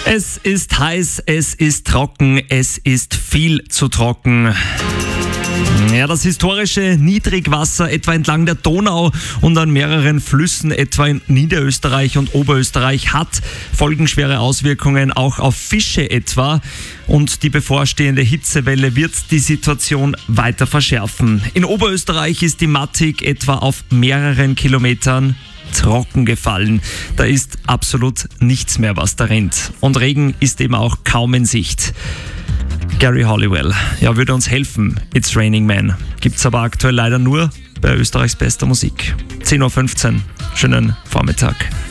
Es ist heiß, es ist trocken, es ist viel zu trocken. Ja, das historische Niedrigwasser etwa entlang der Donau und an mehreren Flüssen etwa in Niederösterreich und Oberösterreich hat folgenschwere Auswirkungen auch auf Fische etwa. Und die bevorstehende Hitzewelle wird die Situation weiter verschärfen. In Oberösterreich ist die Mattig etwa auf mehreren Kilometern trocken gefallen. Da ist absolut nichts mehr, was da rennt. Und Regen ist eben auch kaum in Sicht. Gary Halliwell, ja, würde uns helfen. It's Raining Man. Gibt's aber aktuell leider nur bei Österreichs bester Musik. 10.15 Uhr. Schönen Vormittag.